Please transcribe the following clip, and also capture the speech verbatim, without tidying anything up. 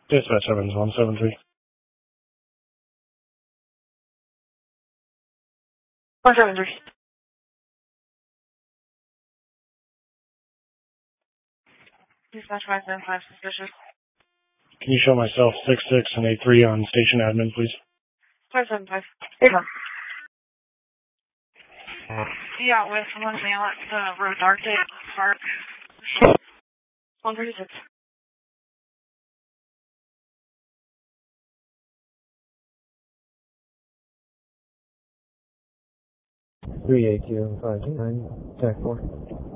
Dispatch seven one seven three. one seven three. Dispatch five seven five, suspicious. Can you show myself six six and eight three on station admin, please? five seven five. Yeah. Yeah, with one male at the Road Arctic Park. one thirty-six. three eight two five two nine, Tech four.